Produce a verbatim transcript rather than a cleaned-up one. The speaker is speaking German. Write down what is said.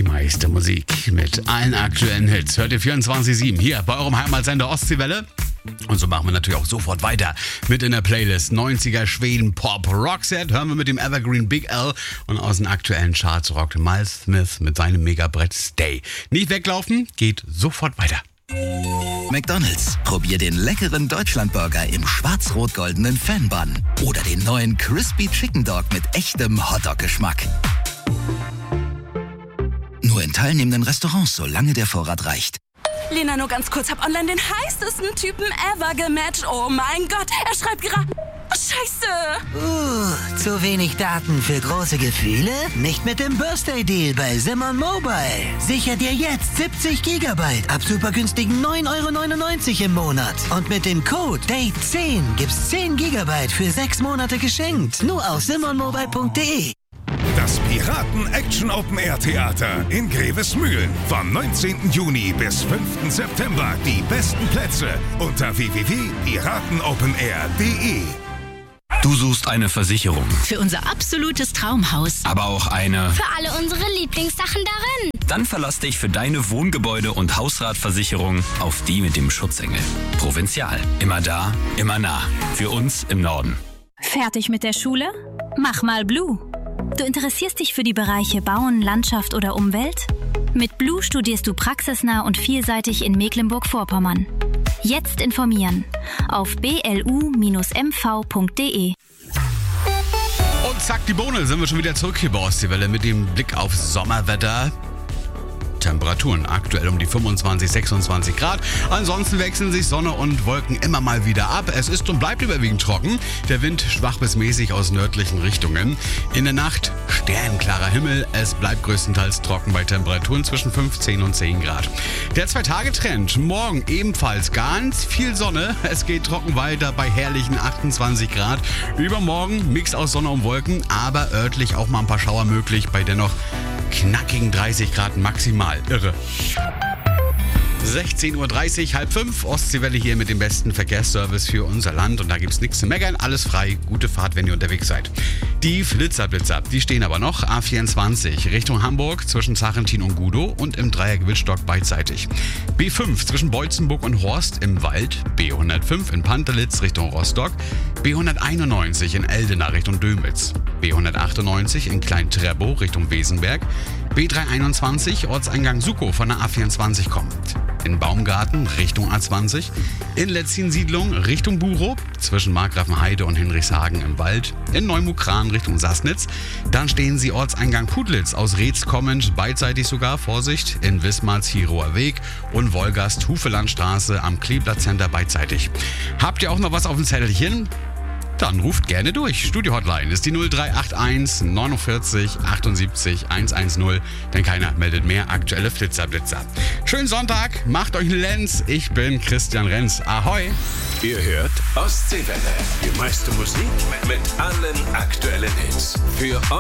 meiste Musik mit allen aktuellen Hits. Hört ihr vierundzwanzig sieben hier bei eurem Heimatsender Ostseewelle. Und so machen wir natürlich auch sofort weiter mit in der Playlist neunziger Schweden Pop Rockset. Hören wir mit dem Evergreen Big L und aus den aktuellen Charts rockt Miles Smith mit seinem Megabrett Stay. Nicht weglaufen, geht sofort weiter. McDonald's. Probier den leckeren Deutschlandburger im schwarz-rot-goldenen Fan-Bun. Oder den neuen Crispy Chicken Dog mit echtem Hotdog-Geschmack. Nur in teilnehmenden Restaurants, solange der Vorrat reicht. Lena, nur ganz kurz, hab online den heißesten Typen ever gematcht. Oh mein Gott, er schreibt gerade... Oh, Scheiße! Uh, zu wenig Daten für große Gefühle? Nicht mit dem Birthday-Deal bei Simon Mobile. Sicher dir jetzt siebzig Gigabyte ab super günstigen neun Euro neunundneunzig im Monat. Und mit dem Code Date zehn gibt's zehn Gigabyte für sechs Monate geschenkt. Nur auf simon mobile punkt de. Das Piraten-Action-Open-Air-Theater in Grevesmühlen. Vom neunzehnten Juni bis fünften September. Die besten Plätze unter w w w punkt piratenopenair punkt de. Du suchst eine Versicherung, Für unser absolutes Traumhaus. aber auch eine... Für alle unsere Lieblingssachen darin. Dann verlass dich für deine Wohngebäude- und Hausratversicherung auf die mit dem Schutzengel. Provinzial. Immer da, immer nah. Für uns im Norden. Fertig mit der Schule? Mach mal Blue. Du interessierst dich für die Bereiche Bauen, Landschaft oder Umwelt? Mit Blue studierst du praxisnah und vielseitig in Mecklenburg-Vorpommern. Jetzt informieren auf b l u m v punkt de. Und zack, die Bohne, sind wir schon wieder zurück hier bei Ostseewelle mit dem Blick auf Sommerwetter. Temperaturen aktuell um die fünfundzwanzig, sechsundzwanzig Grad. Ansonsten wechseln sich Sonne und Wolken immer mal wieder ab. Es ist und bleibt überwiegend trocken. Der Wind schwach bis mäßig aus nördlichen Richtungen. In der Nacht sternklarer Himmel. Es bleibt größtenteils trocken bei Temperaturen zwischen fünfzehn und zehn Grad. Der Zwei-Tage-Trend. Morgen ebenfalls ganz viel Sonne. Es geht trocken weiter bei herrlichen achtundzwanzig Grad. Übermorgen Mix aus Sonne und Wolken, aber örtlich auch mal ein paar Schauer möglich bei dennoch knackigen dreißig Grad maximal. Irre. sechzehn Uhr dreißig, halb fünf, Ostseewelle hier mit dem besten Verkehrsservice für unser Land. Und da gibt's nichts zu meckern, alles frei, gute Fahrt, wenn ihr unterwegs seid. Die Flitzerblitzer, die stehen aber noch. A vierundzwanzig Richtung Hamburg zwischen Zachentin und Gudow und im Dreieck Wittstock beidseitig. B fünf zwischen Beutzenburg und Horst im Wald. B hundertfünf in Pantelitz Richtung Rostock. B hunderteinundneunzig in Eldena Richtung Dömitz. B hundertachtundneunzig in Klein-Treppow Richtung Wesenberg. B dreihunderteinundzwanzig Ortseingang Sukow von der A vierundzwanzig kommt. In Baumgarten Richtung A zwanzig, in Letzin-Siedlung Richtung Burow, zwischen Markgrafenheide und Hinrichshagen im Wald, in Neumukran Richtung Sassnitz. Dann stehen sie Ortseingang Putlitz aus Reetz kommend, beidseitig sogar, Vorsicht, in Wismar-Zierower Weg und Wolgast-Hufelandstraße am Kleeblatt Center beidseitig. Habt ihr auch noch was auf dem Zettelchen? Dann ruft gerne durch. Studio-Hotline ist die null drei acht eins neunundvierzig achtundsiebzig hundertzehn, denn keiner meldet mehr aktuelle Flitzerblitzer. Schönen Sonntag, macht euch einen Lenz. Ich bin Christian Renz. Ahoi! Ihr hört Ostseewelle. Die meiste Musik mit allen aktuellen Hits. Für